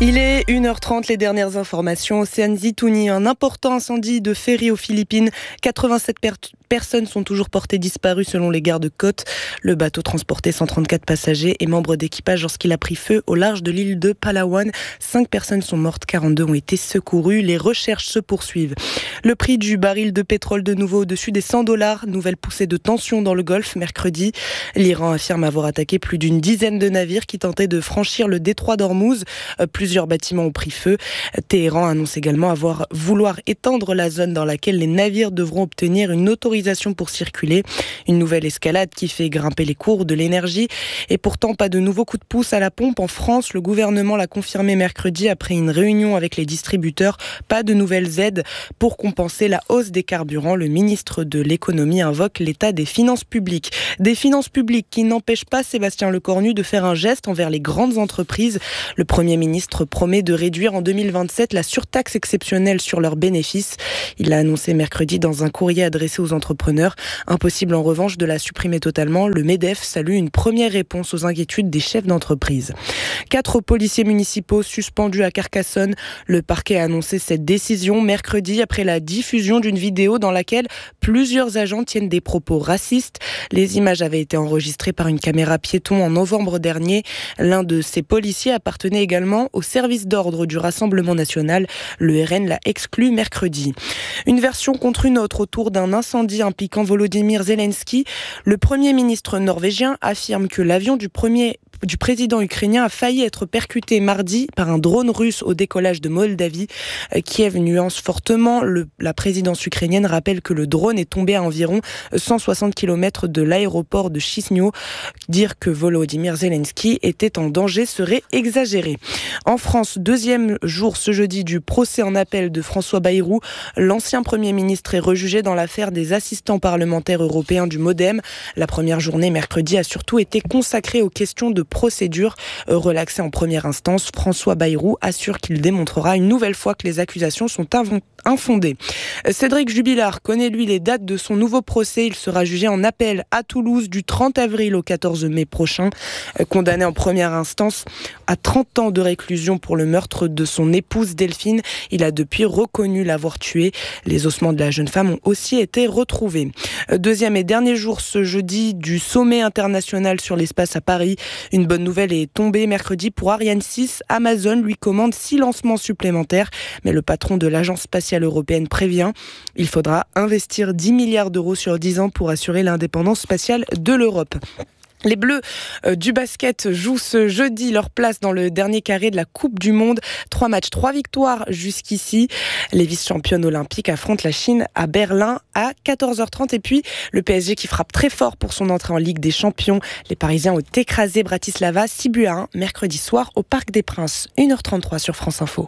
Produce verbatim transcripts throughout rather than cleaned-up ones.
Il est une heure trente, les dernières informations. Océane Zitouni, un important incendie de ferry aux Philippines. quatre-vingt-sept per- personnes sont toujours portées disparues selon les gardes-côtes. Le bateau transportait cent trente-quatre passagers et membres d'équipage lorsqu'il a pris feu au large de l'île de Palawan. Cinq personnes sont mortes, quarante-deux ont été secourues. Les recherches se poursuivent. Le prix du baril de pétrole de nouveau au-dessus des cent dollars. Nouvelle poussée de tension dans le Golfe mercredi. L'Iran affirme avoir attaqué plus d'une dizaine de navires qui tentaient de franchir le détroit d'Ormuz. Plusieurs Plusieurs bâtiments ont pris feu. Téhéran annonce également avoir vouloir étendre la zone dans laquelle les navires devront obtenir une autorisation pour circuler. Une nouvelle escalade qui fait grimper les cours de l'énergie. Et pourtant, pas de nouveaux coups de pouce à la pompe. En France, le gouvernement l'a confirmé mercredi après une réunion avec les distributeurs. Pas de nouvelles aides pour compenser la hausse des carburants. Le ministre de l'économie invoque l'état des finances publiques. Des finances publiques qui n'empêchent pas Sébastien Lecornu de faire un geste envers les grandes entreprises. Le Premier ministre promet de réduire en deux mille vingt-sept la surtaxe exceptionnelle sur leurs bénéfices. Il l'a annoncé mercredi dans un courrier adressé aux entrepreneurs. Impossible en revanche de la supprimer totalement. Le MEDEF salue une première réponse aux inquiétudes des chefs d'entreprise. Quatre policiers municipaux suspendus à Carcassonne. Le parquet a annoncé cette décision mercredi après la diffusion d'une vidéo dans laquelle plusieurs agents tiennent des propos racistes. Les images avaient été enregistrées par une caméra piéton en novembre dernier. L'un de ces policiers appartenait également au service d'ordre du Rassemblement national. Le R N l'a exclu mercredi. Une version contre une autre autour d'un incendie impliquant Volodymyr Zelensky. Le Premier ministre norvégien affirme que l'avion du premier du président ukrainien a failli être percuté mardi par un drone russe au décollage de Moldavie. Kiev nuance fortement. Le, la présidence ukrainienne rappelle que le drone est tombé à environ cent soixante kilomètres de l'aéroport de Chisignó. Dire que Volodymyr Zelensky était en danger serait exagéré. En France, deuxième jour ce jeudi du procès en appel de François Bayrou. L'ancien Premier ministre est rejugé dans l'affaire des assistants parlementaires européens du MoDem. La première journée mercredi a surtout été consacrée aux questions de procédure. Relaxé en première instance, François Bayrou assure qu'il démontrera une nouvelle fois que les accusations sont infondées. Cédric Jubilard connaît lui les dates de son nouveau procès. Il sera jugé en appel à Toulouse du trente avril au quatorze mai prochain. Condamné en première instance à trente ans de réclusion pour le meurtre de son épouse Delphine, il a depuis reconnu l'avoir tuée. Les ossements de la jeune femme ont aussi été retrouvés. Deuxième et dernier jour ce jeudi du sommet international sur l'espace à Paris. Une bonne nouvelle est tombée mercredi pour Ariane six. Amazon lui commande six lancements supplémentaires. Mais le patron de l'Agence spatiale européenne prévient, il faudra investir dix milliards d'euros sur dix ans pour assurer l'indépendance spatiale de l'Europe. Les Bleus euh, du basket jouent ce jeudi leur place dans le dernier carré de la Coupe du Monde. Trois matchs, trois victoires jusqu'ici. Les vice-championnes olympiques affrontent la Chine à Berlin à quatorze heures trente. Et puis le P S G qui frappe très fort pour son entrée en Ligue des Champions. Les Parisiens ont écrasé Bratislava six buts à un mercredi soir au Parc des Princes. une heure trente-trois sur France Info.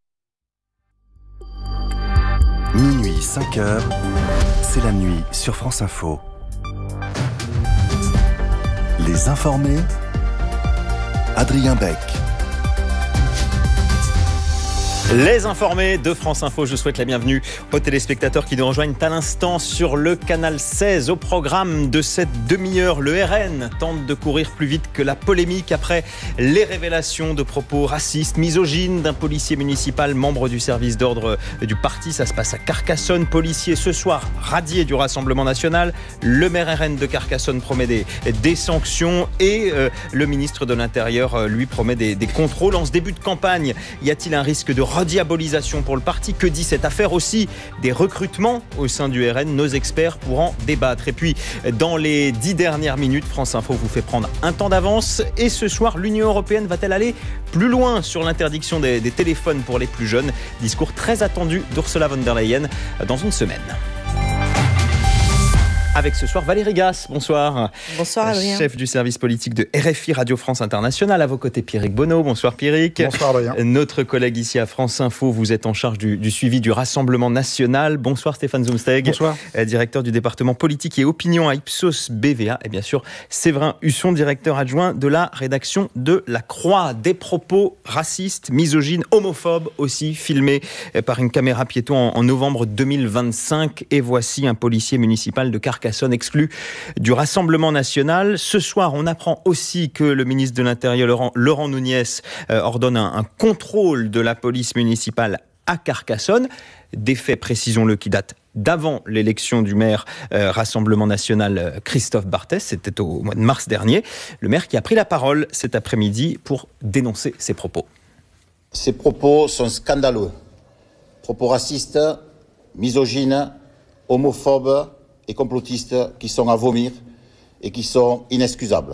Minuit, cinq heures, c'est la nuit sur France Info. Les informés, Adrien Beck. Les informés de France Info, je souhaite la bienvenue aux téléspectateurs qui nous rejoignent à l'instant sur le canal seize. Au programme de cette demi-heure, le R N tente de courir plus vite que la polémique après les révélations de propos racistes, misogynes d'un policier municipal, membre du service d'ordre du parti. Ça se passe à Carcassonne. Policier ce soir radié du Rassemblement national. Le maire R N de Carcassonne promet des, des sanctions et euh, le ministre de l'Intérieur euh, lui promet des, des contrôles. En ce début de campagne, y a-t-il un risque de rediabolisation pour le parti? Que dit cette affaire aussi des recrutements au sein du R N? Nos experts pourront en débattre. Et puis, dans les dix dernières minutes, France Info vous fait prendre un temps d'avance. Et ce soir, l'Union européenne va-t-elle aller plus loin sur l'interdiction des, des téléphones pour les plus jeunes? Discours très attendu d'Ursula von der Leyen dans une semaine. Avec ce soir Valérie Gasse, bonsoir. Bonsoir Adrien. Chef du service politique de R F I Radio France Internationale. À vos côtés Pierrick Bonneau, bonsoir Pierrick. Bonsoir Adrien. Notre collègue ici à France Info, vous êtes en charge du, du suivi du Rassemblement national. Bonsoir Stéphane Zumsteg. Bonsoir. Directeur du département politique et opinion à Ipsos B V A. Et bien sûr Séverin Husson, directeur adjoint de la rédaction de La Croix. Des propos racistes, misogynes, homophobes aussi, filmés par une caméra piéton en, en novembre deux mille vingt-cinq. Et voici un policier municipal de Carcassonne Carcassonne, exclu du Rassemblement national. Ce soir, on apprend aussi que le ministre de l'Intérieur, Laurent, Laurent Nunez, euh, ordonne un, un contrôle de la police municipale à Carcassonne. Des faits, précisons-le, qui datent d'avant l'élection du maire euh, Rassemblement national Christophe Barthès. C'était au mois de mars dernier. Le maire qui a pris la parole cet après-midi pour dénoncer ses propos. Ces propos sont scandaleux. Propos racistes, misogynes, homophobes et complotistes qui sont à vomir et qui sont inexcusables.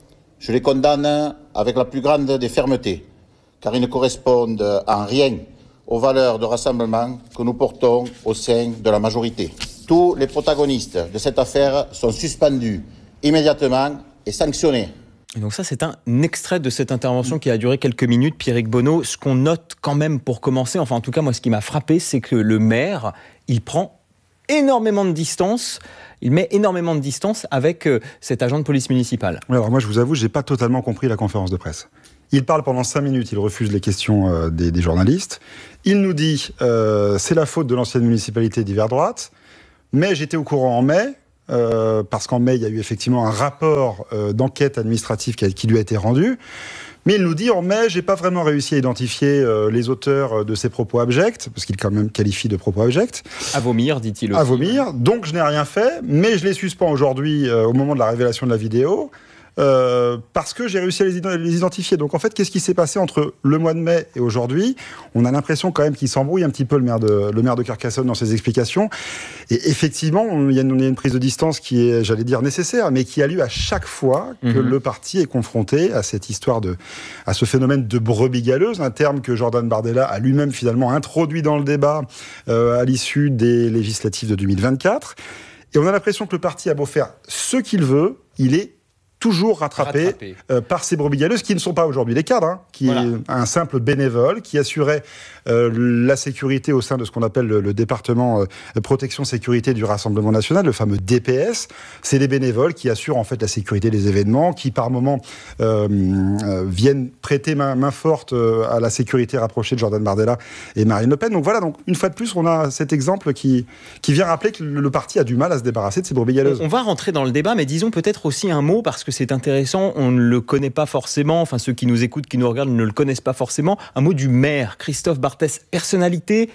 Je les condamne avec la plus grande des fermetés, car ils ne correspondent en rien aux valeurs de rassemblement que nous portons au sein de la majorité. Tous les protagonistes de cette affaire sont suspendus immédiatement et sanctionnés. Et donc ça, c'est un extrait de cette intervention qui a duré quelques minutes, Pierrick Bonneau. Ce qu'on note quand même pour commencer, enfin en tout cas moi ce qui m'a frappé, c'est que le maire, il prend énormément de distance, il met énormément de distance avec euh, cet agent de police municipale. Oui, alors moi je vous avoue, j'ai pas totalement compris la conférence de presse. Il parle pendant cinq minutes, il refuse les questions euh, des, des journalistes. Il nous dit euh, c'est la faute de l'ancienne municipalité d'hiver droite, mais j'étais au courant en mai, euh, parce qu'en mai il y a eu effectivement un rapport euh, d'enquête administrative qui, a, qui lui a été rendu. Mais il nous dit en mai, j'ai pas vraiment réussi à identifier euh, les auteurs de ces propos abjects, parce qu'il quand même qualifie de propos abjects. À vomir, dit-il aussi. À vomir, donc je n'ai rien fait, mais je les suspends aujourd'hui euh, au moment de la révélation de la vidéo. Euh, parce que j'ai réussi à les, les identifier. Donc en fait, qu'est-ce qui s'est passé entre le mois de mai et aujourd'hui ? On a l'impression quand même qu'il s'embrouille un petit peu le maire de, le maire de Carcassonne dans ses explications. Et effectivement, on, il y a une, une prise de distance qui est, j'allais dire, nécessaire, mais qui a lieu à chaque fois que mmh. le parti est confronté à cette histoire de, à ce phénomène de brebis galeuse, un terme que Jordan Bardella a lui-même finalement introduit dans le débat euh, à l'issue des législatives de deux mille vingt-quatre. Et on a l'impression que le parti a beau faire ce qu'il veut, il est toujours rattrapé, rattrapé. Euh, par ces brebis galeuses qui ne sont pas aujourd'hui des cadres, hein, qui voilà. est un simple bénévole qui assurait euh, la sécurité au sein de ce qu'on appelle le, le département euh, protection sécurité du Rassemblement national, le fameux D P S. C'est des bénévoles qui assurent en fait la sécurité des événements, qui par moments euh, euh, viennent prêter main, main forte euh, à la sécurité rapprochée de Jordan Bardella et Marine Le Pen. Donc voilà, donc une fois de plus, on a cet exemple qui, qui vient rappeler que le, le parti a du mal à se débarrasser de ces brebis galeuses. On, on va rentrer dans le débat, mais disons peut-être aussi un mot, parce que c'est intéressant, on ne le connaît pas forcément, enfin ceux qui nous écoutent, qui nous regardent ne le connaissent pas forcément, un mot du maire, Christophe Barthès, personnalité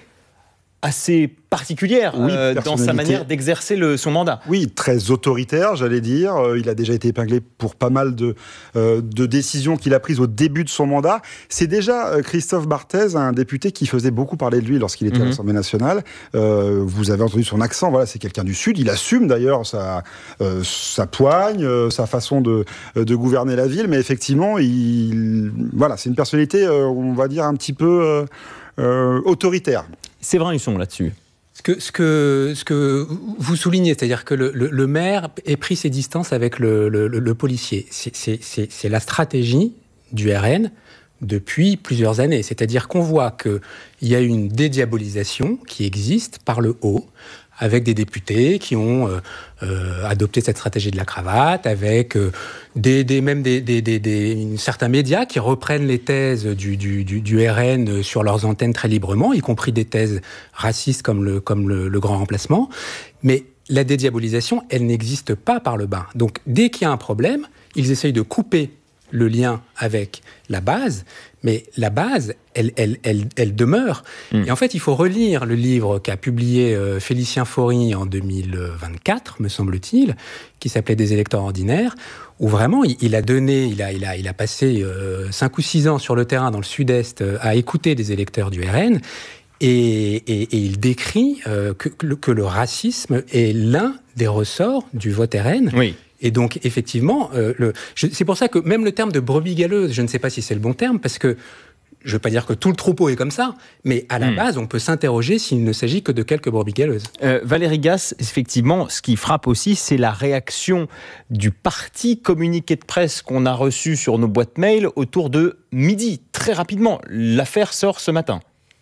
assez particulière oui, euh, dans sa manière d'exercer le, son mandat. Oui, très autoritaire, j'allais dire. Euh, il a déjà été épinglé pour pas mal de, euh, de décisions qu'il a prises au début de son mandat. C'est déjà euh, Christophe Barthès, un député qui faisait beaucoup parler de lui lorsqu'il était mmh. à l'Assemblée nationale. Euh, vous avez entendu son accent, voilà, c'est quelqu'un du Sud. Il assume d'ailleurs sa, euh, sa poigne, euh, sa façon de, de gouverner la ville, mais effectivement, il, voilà, c'est une personnalité, euh, on va dire, un petit peu euh, euh, autoritaire. Séverin Husson là-dessus. Ce que, ce, que, ce que vous soulignez, c'est-à-dire que le, le, le maire ait pris ses distances avec le, le, le policier. C'est, c'est, c'est, c'est la stratégie du R N depuis plusieurs années. C'est-à-dire qu'on voit qu'il y a une dédiabolisation qui existe par le haut, avec des députés qui ont euh, euh, adopté cette stratégie de la cravate, avec euh, des, des, même des, des, des, des, certains médias qui reprennent les thèses du, du, du, du R N sur leurs antennes très librement, y compris des thèses racistes comme le, comme le, le grand remplacement. Mais la dédiabolisation, elle n'existe pas par le bas. Donc dès qu'il y a un problème, ils essayent de couper le lien avec la base, mais la base, elle, elle, elle, elle demeure. Mmh. Et en fait, il faut relire le livre qu'a publié euh, Félicien Faury en deux mille vingt-quatre, me semble-t-il, qui s'appelait « Des électeurs ordinaires », où vraiment, il, il a donné, il a, il a, il a passé euh, cinq ou six ans sur le terrain dans le Sud-Est euh, à écouter des électeurs du R N, et, et, et il décrit euh, que, que, le, que le racisme est l'un des ressorts du vote R N. Oui. Et donc, effectivement, euh, le, je, c'est pour ça que même le terme de brebis galeuse, je ne sais pas si c'est le bon terme, parce que je ne veux pas dire que tout le troupeau est comme ça, mais à la mmh. base, on peut s'interroger s'il ne s'agit que de quelques brebis galeuses. Euh, Valérie Gasse, effectivement, ce qui frappe aussi, c'est la réaction du parti communiqué de presse qu'on a reçu sur nos boîtes mail autour de midi, très rapidement. L'affaire sort ce matin.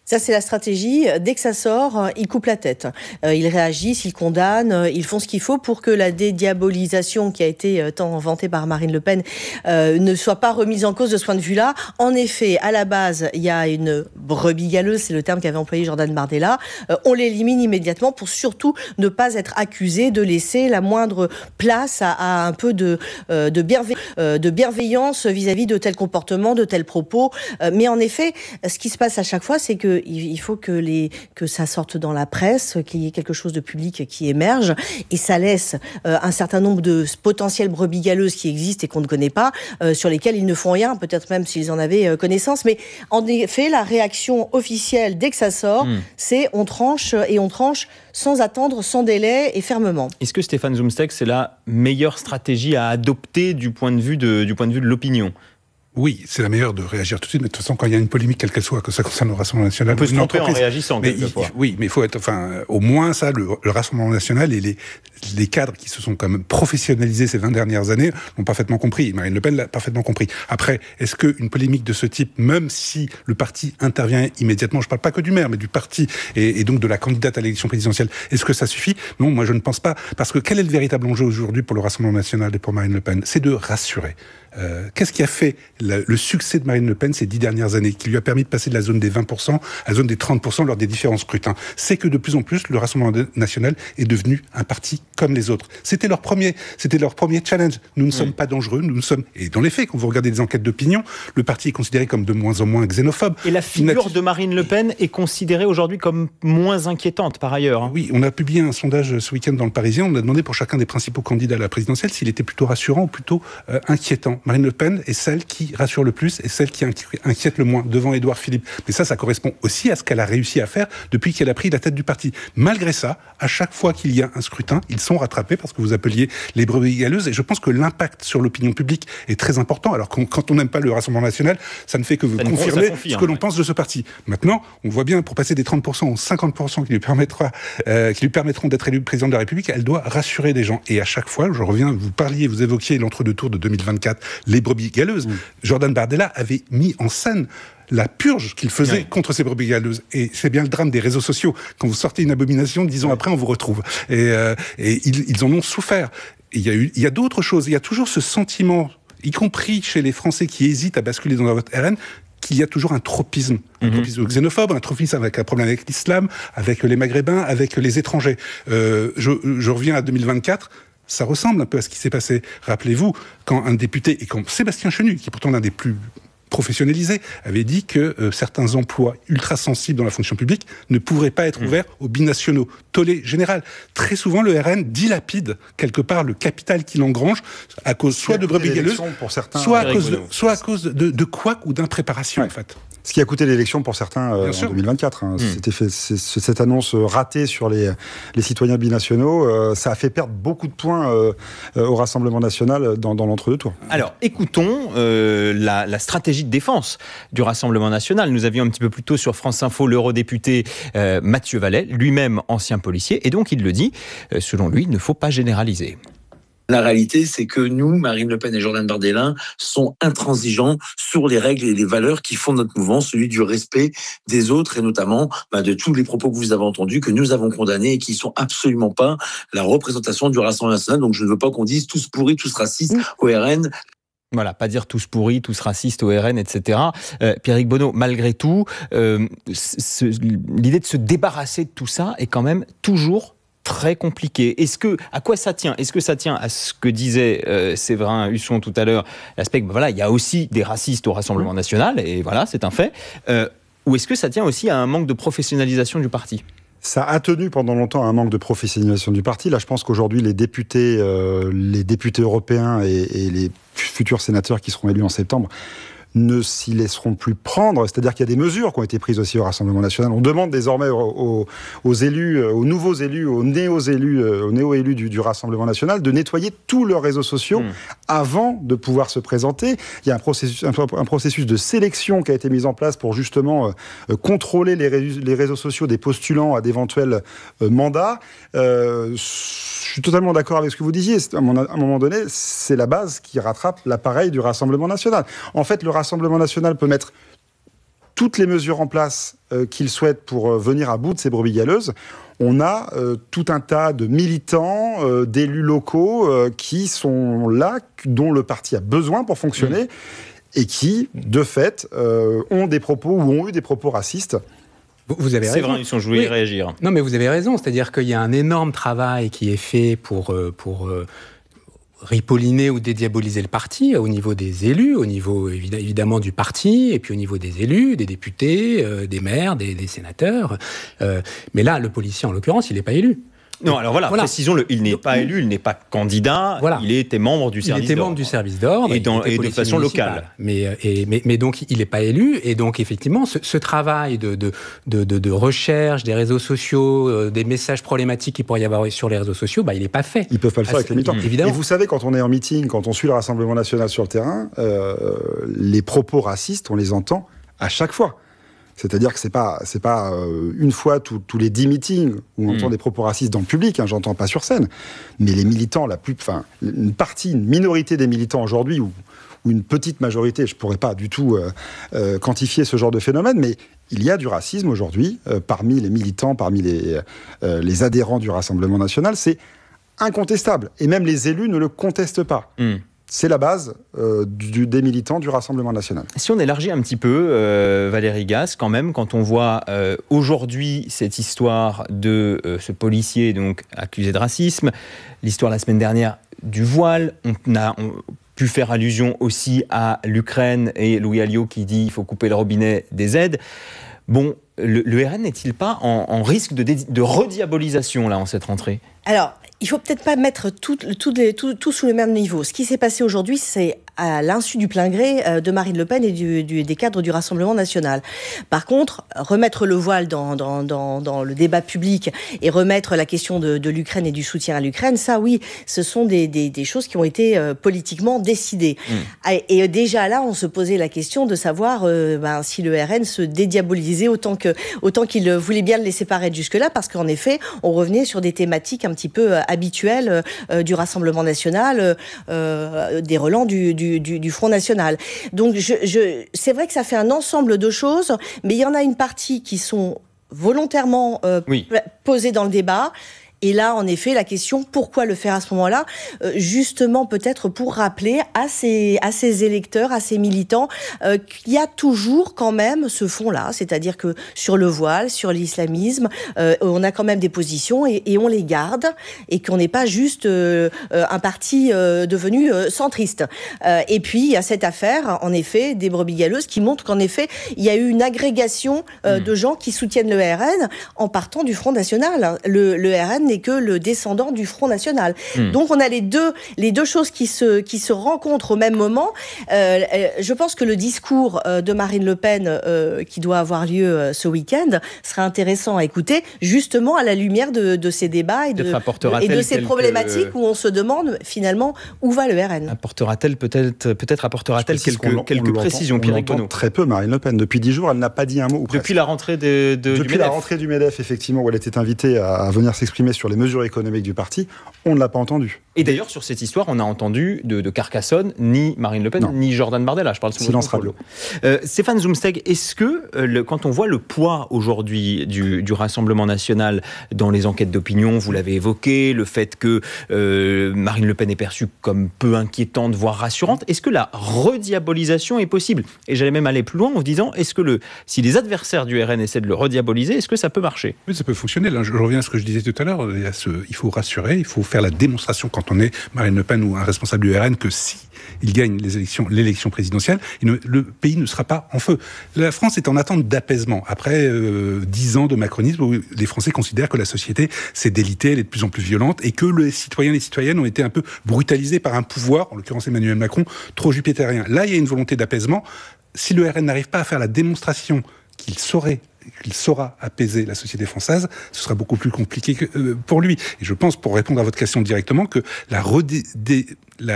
Ça, c'est la stratégie. Dès que ça sort, ils coupent la tête. Euh, ils réagissent, ils condamnent, ils font ce qu'il faut pour que la dédiabolisation qui a été tant vantée par Marine Le Pen euh, ne soit pas remise en cause de ce point de vue-là. En effet, à la base, il y a une brebis galeuse, c'est le terme qu'avait employé Jordan Bardella. Euh, on l'élimine immédiatement pour surtout ne pas être accusé de laisser la moindre place à, à un peu de, euh, de, bienve- euh, de bienveillance vis-à-vis de tels comportements, de tels propos. Euh, mais en effet, ce qui se passe à chaque fois, c'est que il faut que, les, que ça sorte dans la presse, qu'il y ait quelque chose de public qui émerge, et ça laisse euh, un certain nombre de potentielles brebis galeuses qui existent et qu'on ne connaît pas, euh, sur lesquelles ils ne font rien, peut-être même s'ils en avaient euh, connaissance. Mais en effet, la réaction officielle, dès que ça sort, mmh. c'est on tranche, et on tranche sans attendre, sans délai et fermement. Est-ce que Stéphane Zumsteeg, c'est la meilleure stratégie à adopter du point de vue de, du point de vue de l'opinion ? Oui, c'est la meilleure de réagir tout de suite. Mais de toute façon, quand il y a une polémique, quelle qu'elle soit, que ça concerne le Rassemblement national, on peut se tromper en réagissant mais quelquefois. Il, oui, mais il faut être, enfin, au moins ça, le, le Rassemblement national et les, les cadres qui se sont quand même professionnalisés ces vingt dernières années l'ont parfaitement compris. Marine Le Pen l'a parfaitement compris. Après, est-ce qu'une polémique de ce type, même si le parti intervient immédiatement, je ne parle pas que du maire, mais du parti et, et donc de la candidate à l'élection présidentielle, est-ce que ça suffit ? Non, moi je ne pense pas. Parce que quel est le véritable enjeu aujourd'hui pour le Rassemblement national et pour Marine Le Pen ? C'est de rassurer. Euh, qu'est-ce qui a fait le, le succès de Marine Le Pen ces dix dernières années, qui lui a permis de passer de la zone des vingt pour cent à la zone des trente pour cent lors des différents scrutins ? C'est que de plus en plus, le Rassemblement national est devenu un parti comme les autres. C'était leur premier, c'était leur premier challenge. Nous ne oui. sommes pas dangereux, nous ne sommes... Et dans les faits, quand vous regardez des enquêtes d'opinion, le parti est considéré comme de moins en moins xénophobe. Et la figure a... de Marine Le Pen est considérée aujourd'hui comme moins inquiétante, par ailleurs. Hein. Oui, on a publié un sondage ce week-end dans Le Parisien. On a demandé pour chacun des principaux candidats à la présidentielle s'il était plutôt rassurant ou plutôt euh, inquiétant. Marine Le Pen est celle qui rassure le plus et celle qui inquiète le moins devant Édouard Philippe. Mais ça, ça correspond aussi à ce qu'elle a réussi à faire depuis qu'elle a pris la tête du parti. Malgré ça, à chaque fois qu'il y a un scrutin, ils sont rattrapés parce que vous appeliez les brebis galeuses. Et je pense que l'impact sur l'opinion publique est très important. Alors quand on n'aime pas le Rassemblement national, ça ne fait que vous ça confirmer confirme, ce que l'on ouais. pense de ce parti. Maintenant, on voit bien, pour passer des trente pour cent aux cinquante pour cent qui lui, permettra, euh, qui lui permettront d'être élu président de la République, elle doit rassurer les gens. Et à chaque fois, je reviens, vous parliez, vous évoquiez l'entre-deux tours de deux mille vingt-quatre, les brebis galeuses. Mmh. Jordan Bardella avait mis en scène la purge qu'il faisait oui. contre ces brebis galeuses. Et c'est bien le drame des réseaux sociaux. Quand vous sortez une abomination, dix ans oui. après, on vous retrouve. Et, euh, et ils, ils en ont souffert. Et il y a eu, il y a d'autres choses. Il y a toujours ce sentiment, y compris chez les Français qui hésitent à basculer dans la vote R N, qu'il y a toujours un tropisme, un mmh. tropisme xénophobe, un tropisme avec un problème avec l'islam, avec les Maghrébins, avec les étrangers. Euh, je, je reviens à deux mille vingt-quatre. Ça ressemble un peu à ce qui s'est passé. Rappelez-vous, quand un député, et quand Sébastien Chenu, qui est pourtant l'un des plus professionnalisés, avait dit que euh, certains emplois ultra sensibles dans la fonction publique ne pourraient pas être mmh. ouverts aux binationaux. Tollé général. Très souvent, le R N dilapide quelque part le capital qu'il engrange à cause soit de brebis galeuses, soit, à cause de, soit à cause de, de couac ou d'impréparation, ouais. en fait. Ce qui a coûté l'élection pour certains euh, en deux mille vingt-quatre. Hein. Mmh. C'était fait, c'est, cette annonce ratée sur les, les citoyens binationaux, euh, ça a fait perdre beaucoup de points euh, euh, au Rassemblement national dans, dans l'entre-deux tours. Alors, écoutons euh, la, la stratégie de défense du Rassemblement national. Nous avions un petit peu plus tôt sur France Info l'eurodéputé euh, Mathieu Vallet, lui-même ancien policier, et donc il le dit, euh, selon lui, il ne faut pas généraliser. La réalité, c'est que nous, Marine Le Pen et Jordan Bardella, sont intransigeants sur les règles et les valeurs qui font notre mouvement, celui du respect des autres et notamment bah, de tous les propos que vous avez entendus, que nous avons condamnés et qui ne sont absolument pas la représentation du Rassemblement national. Donc je ne veux pas qu'on dise tous pourris, tous racistes au R N. Voilà, pas dire tous pourris, tous racistes au R N, et cetera. Euh, Pierrick Bonneau, malgré tout, euh, ce, l'idée de se débarrasser de tout ça est quand même toujours très compliqué. Est-ce que, à quoi ça tient ? Est-ce que ça tient à ce que disait euh, Séverin Husson tout à l'heure, l'aspect que ben voilà, il y a aussi des racistes au Rassemblement national, et voilà, c'est un fait. Euh, ou est-ce que ça tient aussi à un manque de professionnalisation du parti ? Ça a tenu pendant longtemps à un manque de professionnalisation du parti. Là, je pense qu'aujourd'hui, les députés, euh, les députés européens et, et les futurs sénateurs qui seront élus en septembre ne s'y laisseront plus prendre. C'est-à-dire qu'il y a des mesures qui ont été prises aussi au Rassemblement national. On demande désormais aux, aux, aux élus, aux nouveaux élus, aux néo-élus, aux néo-élus du, du Rassemblement national de nettoyer tous leurs réseaux sociaux mmh. avant de pouvoir se présenter. Il y a un processus, un, un processus de sélection qui a été mis en place pour justement euh, contrôler les, ré, les réseaux sociaux des postulants à d'éventuels euh, mandats. Euh, je suis totalement d'accord avec ce que vous disiez. À un moment donné, c'est la base qui rattrape l'appareil du Rassemblement national. En fait, le Rassemblement national peut mettre toutes les mesures en place euh, qu'il souhaite pour euh, venir à bout de ces brebis galeuses, on a euh, tout un tas de militants, euh, d'élus locaux euh, qui sont là, dont le parti a besoin pour fonctionner, mmh. et qui, de fait, euh, ont des propos ou ont eu des propos racistes. Vous avez C'est raison. vrai, ils sont joués oui. à réagir. Non, mais vous avez raison. C'est-à-dire qu'il y a un énorme travail qui est fait pour, pour euh, ripolliner ou dédiaboliser le parti au niveau des élus, au niveau évidemment du parti, et puis au niveau des élus, des députés, euh, des maires, des, des sénateurs. Euh, mais là, le policier, en l'occurrence, il n'est pas élu. Non, alors voilà, voilà. précisons-le, il n'est pas élu, il n'est pas candidat, voilà. il était membre du service d'ordre. Il était membre du service d'ordre. Et, dans, et de façon locale. Mais, et, mais, mais donc, il n'est pas élu, et donc, effectivement, ce, ce travail de, de, de, de, de recherche des réseaux sociaux, euh, des messages problématiques qu'il pourrait y avoir sur les réseaux sociaux, bah, il n'est pas fait. Ils ne peuvent pas le faire ah, avec les militants. Évidemment. Et vous savez, quand on est en meeting, quand on suit le Rassemblement national sur le terrain, euh, les propos racistes, on les entend à chaque fois. C'est-à-dire que c'est pas c'est pas euh, une fois tous les dix meetings où on mmh. entend des propos racistes dans le public, hein, j'entends pas sur scène, mais les militants, la plus, enfin une partie, une minorité des militants aujourd'hui ou, ou une petite majorité, je pourrais pas du tout euh, euh, quantifier ce genre de phénomène, mais il y a du racisme aujourd'hui euh, parmi les militants, parmi les euh, les adhérents du Rassemblement national, c'est incontestable et même les élus ne le contestent pas. Mmh. C'est la base euh, du, des militants du Rassemblement national. Si on élargit un petit peu, euh, Valérie Gasse, quand même, quand on voit euh, aujourd'hui cette histoire de euh, ce policier donc accusé de racisme, l'histoire la semaine dernière du voile, on a on, pu faire allusion aussi à l'Ukraine et Louis Alliot qui dit qu'il faut couper le robinet des aides. Bon, le, le R N n'est-il pas en, en risque de, de rediabolisation là en cette rentrée ? Alors, il faut peut-être pas mettre tout, tout, les, tout, tout sous le même niveau. Ce qui s'est passé aujourd'hui, c'est à l'insu du plein gré de Marine Le Pen et du, du, des cadres du Rassemblement national. Par contre, remettre le voile dans, dans, dans, dans le débat public et remettre la question de, de l'Ukraine et du soutien à l'Ukraine, ça oui, ce sont des, des, des choses qui ont été euh, politiquement décidées. Mmh. Et, et déjà là, on se posait la question de savoir euh, ben, si le R N se dédiabolisait autant, que, autant qu'il voulait bien le laisser paraître jusque-là, parce qu'en effet, on revenait sur des thématiques un petit peu euh, habituelles euh, du Rassemblement national, euh, des relents du, du Du, du Front National. Donc, je, je, c'est vrai que ça fait un ensemble de choses, mais il y en a une partie qui sont volontairement euh, oui. posées dans le débat. Et là, en effet, la question, pourquoi le faire à ce moment-là ? euh, Justement, peut-être pour rappeler à ces, à ces électeurs, à ces militants, euh, qu'il y a toujours quand même ce fond-là. C'est-à-dire que sur le voile, sur l'islamisme, euh, on a quand même des positions et, et on les garde. Et qu'on n'est pas juste euh, un parti euh, devenu euh, centriste. Euh, et puis, il y a cette affaire, en effet, des brebis galeuses qui montre qu'en effet, il y a eu une agrégation euh, mmh. de gens qui soutiennent le R N en partant du Front National. Le, le R N n'est que le descendant du Front National. Mmh. Donc on a les deux, les deux choses qui se, qui se rencontrent au même moment. Euh, je pense que le discours de Marine Le Pen, euh, qui doit avoir lieu euh, ce week-end, serait intéressant à écouter, justement à la lumière de, de ces débats et de, et de ces problématiques où on se demande finalement où va le R N. Apportera-t-elle peut-être, peut-être apportera-t-elle quelques, quelques précisions, Pierre Econo ? Très peu, Marine Le Pen. Depuis dix jours, elle n'a pas dit un mot. Ou Depuis presque. la rentrée de, de, Depuis du MEDEF. la rentrée du MEDEF, effectivement, où elle était invitée à, à venir s'exprimer sur les mesures économiques du parti, on ne l'a pas entendu. Et d'ailleurs, sur cette histoire, on a entendu de, de Carcassonne, ni Marine Le Pen, non. ni Jordan Bardella. Je parle sous silence radio. Euh, Stéphane Zumsteg, est-ce que, euh, le, quand on voit le poids aujourd'hui du, du Rassemblement national dans les enquêtes d'opinion, vous l'avez évoqué, le fait que euh, Marine Le Pen est perçue comme peu inquiétante, voire rassurante, est-ce que la rediabolisation est possible ? Et j'allais même aller plus loin en vous disant, est-ce que le, si les adversaires du R N essaient de le rediaboliser, est-ce que ça peut marcher ? Oui, ça peut fonctionner. Là, je reviens à ce que je disais tout à l'heure. Il, y a ce, il faut rassurer, il faut faire la démonstration quand on est Marine Le Pen ou un responsable du R N que si il gagne les élections, l'élection présidentielle, il ne, le pays ne sera pas en feu. La France est en attente d'apaisement. Après euh, dix ans de macronisme où les Français considèrent que la société s'est délitée, elle est de plus en plus violente et que les citoyens et les citoyennes ont été un peu brutalisés par un pouvoir, en l'occurrence Emmanuel Macron, trop jupitérien. Là, il y a une volonté d'apaisement. Si le R N n'arrive pas à faire la démonstration qu'il saurait qu'il saura apaiser la société française, ce sera beaucoup plus compliqué que, euh, pour lui. Et je pense, pour répondre à votre question directement, que la, redé- dé- la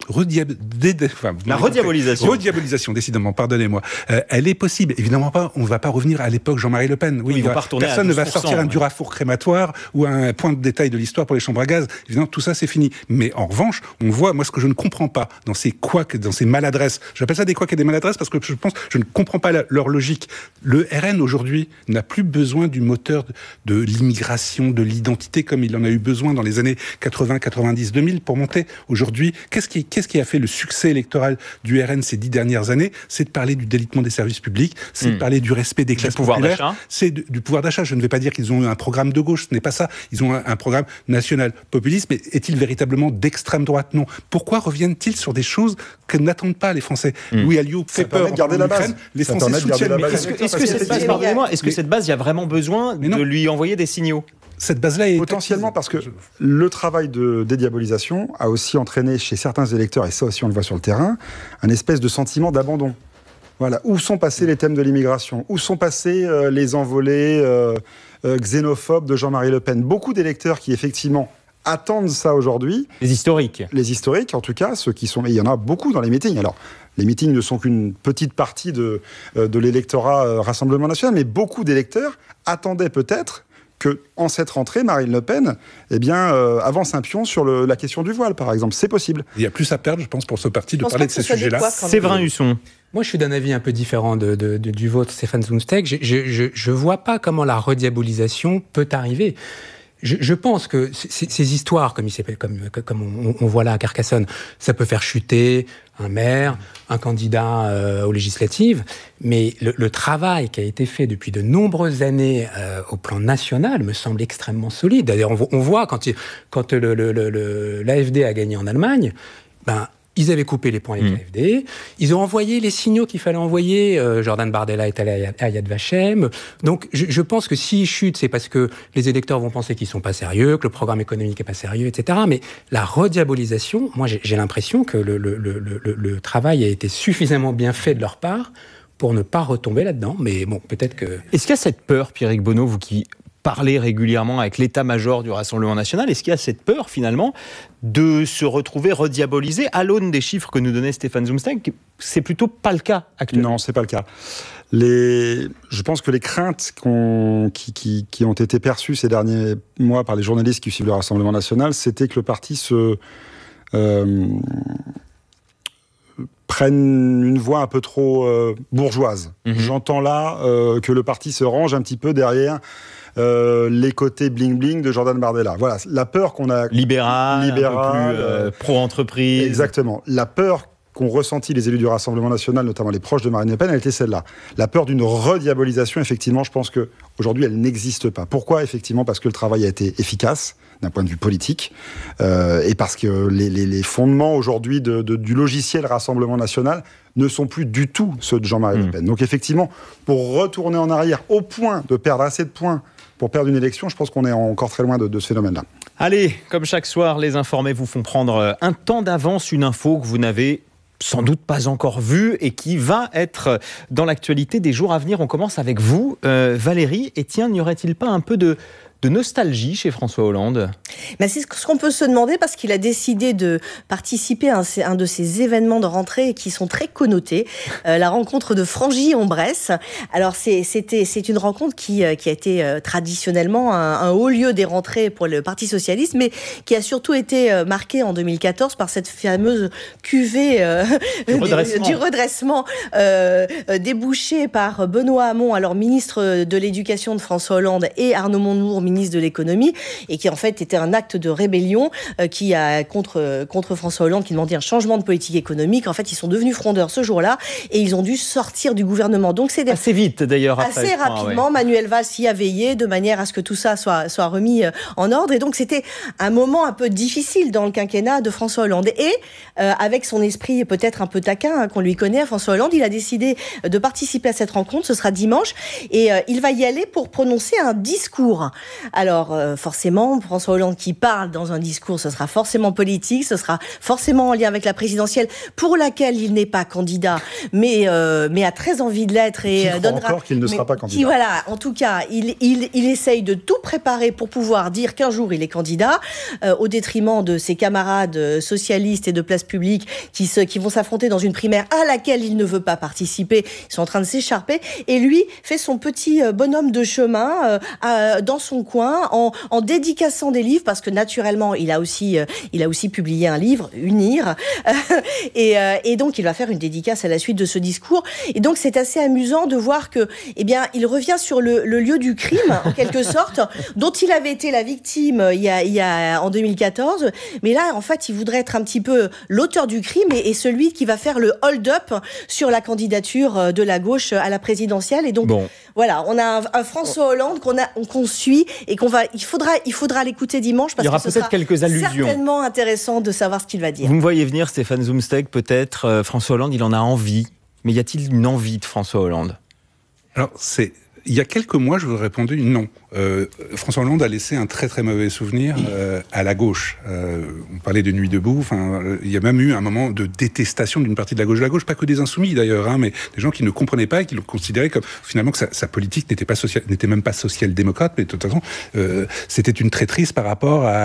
Rediab... dé- dé- enfin, La rediabolisation. Rediabolisation, décidément, pardonnez-moi. Euh, elle est possible. Évidemment pas, on ne va pas revenir à l'époque Jean-Marie Le Pen. Oui, Oui, il il faut va- pas retourner à personne ne va douze pour cent, sortir un ouais. Durafour crématoire ou un point de détail de l'histoire pour les chambres à gaz. Évidemment, tout ça, c'est fini. Mais en revanche, on voit, moi, ce que je ne comprends pas dans ces couacs, dans ces maladresses, j'appelle ça des couacs et des maladresses parce que je pense, je ne comprends pas la- leur logique. Le R N, aujourd'hui, n'a plus besoin du moteur de, de l'immigration, de l'identité, comme il en a eu besoin dans les années quatre-vingts, quatre-vingt-dix, deux mille pour monter. Aujourd'hui, qu'est-ce qui, qu'est-ce qui a fait le succès électoral du R N ces dix dernières années? C'est de parler du délitement des services publics, c'est Mmh. de parler du respect des classes pouvoir populaires, d'achat. c'est du, du pouvoir d'achat. Je ne vais pas dire qu'ils ont eu un programme de gauche, ce n'est pas ça. Ils ont un, un programme national populiste, mais est-il véritablement d'extrême droite? Non. Pourquoi reviennent-ils sur des choses que n'attendent pas les Français? Mmh. Louis Alliot fait Ça peur permet de garder en la Ukraine, base. les Ça Français permet de garder soutiennent. la Mais base. est-ce Est-ce que- que, est-ce que cette base, Mais- pardonnez-moi, est-ce que mais- cette base, il y a vraiment besoin Mais non. de lui envoyer des signaux? cette base-là est Potentiellement, parce que le travail de dédiabolisation a aussi entraîné chez certains électeurs, et ça aussi on le voit sur le terrain, un espèce de sentiment d'abandon. Voilà. Où sont passés les thèmes de l'immigration? Où sont passés euh, les envolées euh, euh, xénophobes de Jean-Marie Le Pen? Beaucoup d'électeurs qui, effectivement, attendent ça aujourd'hui. Les historiques. Les historiques, en tout cas, ceux qui sont... Et il y en a beaucoup dans les meetings. Alors, les meetings ne sont qu'une petite partie de, euh, de l'électorat euh, Rassemblement National, mais beaucoup d'électeurs attendaient peut-être que, en cette rentrée, Marine Le Pen eh bien, euh, avance un pion sur le, la question du voile, par exemple. C'est possible. Il y a plus à perdre, je pense, pour ce parti de Je pense parler pas de que ces ce soit des sujets-là. couacs, quand même. Séverin Husson. Moi, je suis d'un avis un peu différent de, de- de- du vôtre, Stéphane Zumsteg. Je, je, je, je vois pas comment la rediabolisation peut arriver. Je, je pense que c- c- ces histoires, comme, il s'appelle- comme, comme on, on voit là à Carcassonne, ça peut faire chuter un maire, un candidat euh, aux législatives, mais le, le travail qui a été fait depuis de nombreuses années euh, au plan national me semble extrêmement solide. D'ailleurs, on, vo- on voit quand, il- quand le, le, le, le- l'A F D a gagné en Allemagne, ben, ils avaient coupé les ponts avec Mmh. l'A F D, ils ont envoyé les signaux qu'il fallait envoyer, euh, Jordan Bardella est allé à, à Yad Vashem, donc je, je pense que s'ils chutent, c'est parce que les électeurs vont penser qu'ils sont pas sérieux, que le programme économique est pas sérieux, et cetera. Mais la rediabolisation, moi j'ai, j'ai l'impression que le, le, le, le, le travail a été suffisamment bien fait de leur part pour ne pas retomber là-dedans, mais bon, peut-être que... Est-ce qu'il y a cette peur, Pierrick Bonneau, vous qui parlez régulièrement avec l'état-major du Rassemblement national, est-ce qu'il y a cette peur, finalement, de se retrouver rediabolisé à l'aune des chiffres que nous donnait Stéphane Zumsteg? C'est plutôt pas le cas actuellement. Non, c'est pas le cas. Les... Je pense que les craintes qu'on... qui, qui, qui ont été perçues ces derniers mois par les journalistes qui suivent le Rassemblement national, c'était que le parti se... Euh... prennent une voix un peu trop euh, bourgeoise. Mmh. J'entends là euh, que le parti se range un petit peu derrière euh, les côtés bling-bling de Jordan Bardella. Voilà, la peur qu'on a... Libéral, Libéral, un peu plus euh, pro-entreprise. Exactement. La peur qu'ont ressenti les élus du Rassemblement national, notamment les proches de Marine Le Pen, elle était celle-là. La peur d'une rediabolisation, effectivement, je pense qu'aujourd'hui, elle n'existe pas. Pourquoi? Effectivement, parce que le travail a été efficace d'un point de vue politique, euh, et parce que les, les, les fondements aujourd'hui de, de, du logiciel Rassemblement national ne sont plus du tout ceux de Jean-Marie Mmh. Le Pen. Donc effectivement, pour retourner en arrière au point de perdre assez de points pour perdre une élection, je pense qu'on est encore très loin de, de ce phénomène-là. Allez, comme chaque soir, les informés vous font prendre un temps d'avance une info que vous n'avez sans doute pas encore vue et qui va être dans l'actualité des jours à venir. On commence avec vous, euh, Valérie. Et tiens, n'y aurait-il pas un peu de... de nostalgie chez François Hollande? Ben c'est ce qu'on peut se demander parce qu'il a décidé de participer à un, un de ces événements de rentrée qui sont très connotés, euh, la rencontre de Frangy en Bresse. Alors c'est, c'était, c'est une rencontre qui, qui a été euh, traditionnellement un, un haut lieu des rentrées pour le Parti socialiste, mais qui a surtout été euh, marquée en deux mille quatorze par cette fameuse cuvée euh, du redressement, du redressement euh, débouchée par Benoît Hamon, alors ministre de l'Éducation de François Hollande, et Arnaud Montebourg, ministre de l'économie, et qui en fait était un acte de rébellion euh, qui a contre contre François Hollande, qui demandait un changement de politique économique. En fait, ils sont devenus frondeurs ce jour-là et ils ont dû sortir du gouvernement. Donc c'est des... assez vite d'ailleurs. Après, assez crois, rapidement. ouais. Manuel Valls y a veillé de manière à ce que tout ça soit soit remis en ordre. Et donc c'était un moment un peu difficile dans le quinquennat de François Hollande. Et euh, avec son esprit peut-être un peu taquin hein, qu'on lui connaît, François Hollande, il a décidé de participer à cette rencontre. Ce sera dimanche et euh, il va y aller pour prononcer un discours. Alors, euh, forcément, François Hollande qui parle dans un discours, ce sera forcément politique, ce sera forcément en lien avec la présidentielle, pour laquelle il n'est pas candidat, mais, euh, mais a très envie de l'être. Et qui croit donnera, encore qu'il ne sera pas candidat. Qui, voilà, en tout cas, il, il, il essaye de tout préparer pour pouvoir dire qu'un jour il est candidat, euh, au détriment de ses camarades socialistes et de Place Publique qui, se, qui vont s'affronter dans une primaire à laquelle il ne veut pas participer. Ils sont en train de s'écharper. Et lui fait son petit bonhomme de chemin euh, euh, dans son coin en, en dédicaçant des livres, parce que naturellement, il a aussi, euh, il a aussi publié un livre, Unir. Euh, et, euh, et donc, il va faire une dédicace à la suite de ce discours. Et donc, c'est assez amusant de voir que, eh bien, il revient sur le, le lieu du crime, en quelque sorte, dont il avait été la victime il y a, il y a, en deux mille quatorze. Mais là, en fait, il voudrait être un petit peu l'auteur du crime et, et celui qui va faire le hold-up sur la candidature de la gauche à la présidentielle. Et donc, bon. voilà, on a un, un François Hollande qu'on a, qu'on suit et qu'on va, il faudra, il faudra l'écouter dimanche parce il y aura que ce peut-être sera quelques allusions. Certainement intéressant de savoir ce qu'il va dire. Vous me voyez venir, Stéphane Zumsteg, peut-être. Euh, François Hollande, il en a envie. Mais y a-t-il une envie de François Hollande ? Alors, c'est... Il y a quelques mois, je vous aurais répondu non. Euh, François Hollande a laissé un très très mauvais souvenir euh, à la gauche. Euh, on parlait de Nuit debout. Enfin, euh, il y a même eu un moment de détestation d'une partie de la gauche. De la gauche, pas que des insoumis d'ailleurs, hein, mais des gens qui ne comprenaient pas et qui le considéraient comme finalement que sa, sa politique n'était pas social, n'était même pas social-démocrate, mais de toute façon, euh, c'était une traîtrise par rapport à,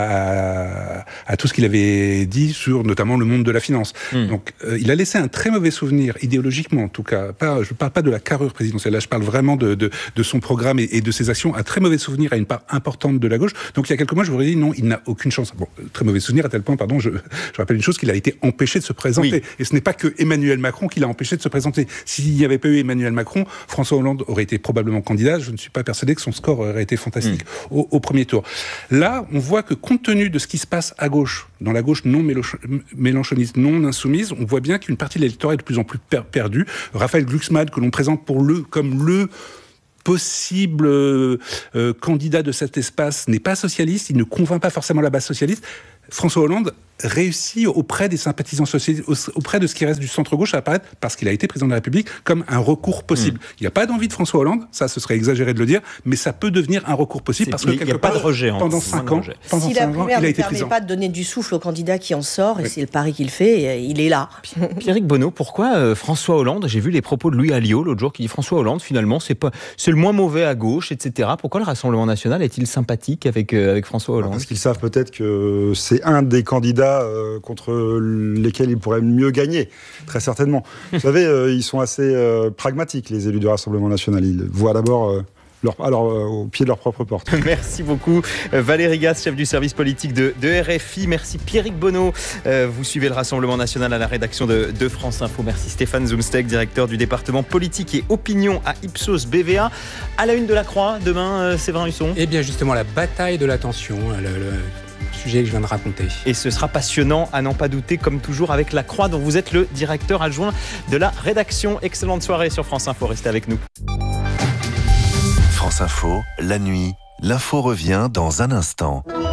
à, à tout ce qu'il avait dit sur notamment le monde de la finance. Mmh. Donc, euh, il a laissé un très mauvais souvenir idéologiquement, en tout cas. Pas, je ne parle pas de la carrure présidentielle. Là, je parle vraiment de, de de son programme et, et de ses actions, un très mauvais souvenir à une part importante de la gauche. Donc il y a quelques mois, je vous aurais dit non, il n'a aucune chance. Bon, très mauvais souvenir à tel point, pardon, je, je rappelle une chose, qu'il a été empêché de se présenter. Oui. Et ce n'est pas que Emmanuel Macron qui l'a empêché de se présenter. S'il n'y avait pas eu Emmanuel Macron, François Hollande aurait été probablement candidat. Je ne suis pas persuadé que son score aurait été fantastique mmh. au, au premier tour. Là, on voit que compte tenu de ce qui se passe à gauche, dans la gauche non mélenchoniste, non insoumise, on voit bien qu'une partie de l'électorat est de plus en plus per- perdue. Raphaël Glucksmann, que l'on présente pour le, comme le possible euh, euh, candidat de cet espace, n'est pas socialiste, il ne convainc pas forcément la base socialiste. François Hollande réussit auprès des sympathisants socialistes, auprès de ce qui reste du centre-gauche, à apparaître, parce qu'il a été président de la République, comme un recours possible. Mmh. Il n'y a pas d'envie de François Hollande, ça ce serait exagéré de le dire, mais ça peut devenir un recours possible, parce que quelque part, pas de rejet, pendant cinq ans, pendant si cinq la ans, primaire il a ne été permet président. pas de donner du souffle au candidat qui en sort, et oui. c'est le pari qu'il fait, il est là. Pierrick Bonneau, pourquoi euh, François Hollande, j'ai vu les propos de Louis Alliot l'autre jour qui dit François Hollande, finalement, c'est, pas, c'est le moins mauvais à gauche, et cetera. Pourquoi le Rassemblement national est-il sympathique avec, euh, avec François Hollande ? Parce qu'ils savent peut-être que c'est un des candidats euh, contre lesquels ils pourraient mieux gagner, très certainement. Vous savez, euh, ils sont assez euh, pragmatiques, les élus du Rassemblement national. Ils voient d'abord euh, leur, alors, euh, au pied de leur propre porte. Merci beaucoup Valérie Gasse, chef du service politique de, de R F I. Merci Pierrick Bonneau. Euh, vous suivez le Rassemblement national à la rédaction de, de France Info. Merci Stéphane Zumsteg, directeur du département politique et opinion à Ipsos B V A. À la une de la Croix, demain, euh, Séverin Husson. Eh bien justement, la bataille de l'attention, le... le... sujet que je viens de raconter. Et ce sera passionnant, à n'en pas douter, comme toujours avec La Croix, dont vous êtes le directeur adjoint de la rédaction. Excellente soirée sur France Info, restez avec nous. France Info, la nuit, l'info revient dans un instant.